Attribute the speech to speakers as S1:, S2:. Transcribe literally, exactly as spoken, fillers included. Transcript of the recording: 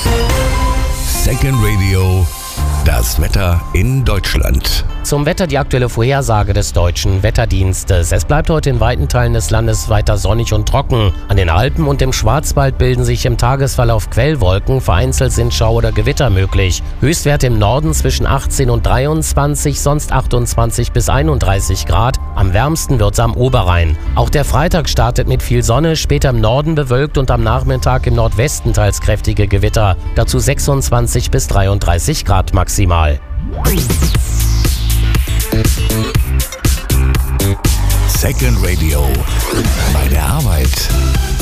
S1: Second Radio, das Wetter in Deutschland.
S2: Zum Wetter die aktuelle Vorhersage des Deutschen Wetterdienstes. Es bleibt heute in weiten Teilen des Landes weiter sonnig und trocken. An den Alpen und im Schwarzwald bilden sich im Tagesverlauf Quellwolken. Vereinzelt sind Schau- oder Gewitter möglich. Höchstwerte im Norden zwischen achtzehn und dreiundzwanzig, sonst achtundzwanzig bis einunddreißig Grad. Am wärmsten wird's am Oberrhein. Auch der Freitag startet mit viel Sonne, später im Norden bewölkt und am Nachmittag im Nordwesten teils kräftige Gewitter. Dazu sechsundzwanzig bis dreiunddreißig Grad maximal.
S1: Second Radio, bei der Arbeit.